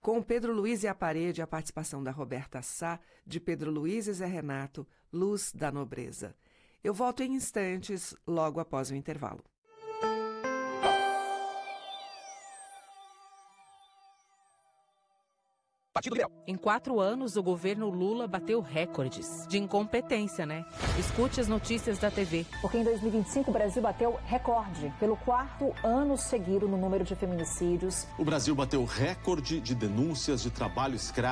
Com Pedro Luiz e a Parede, a participação da Roberta Sá, de Pedro Luiz e Zé Renato, Luz da Nobreza. Eu volto em instantes, logo após o intervalo. Em 4 anos, o governo Lula bateu recordes de incompetência, né? Escute as notícias da TV. Porque em 2025 o Brasil bateu recorde pelo 4º ano seguido no número de feminicídios. O Brasil bateu recorde de denúncias de trabalho escravo.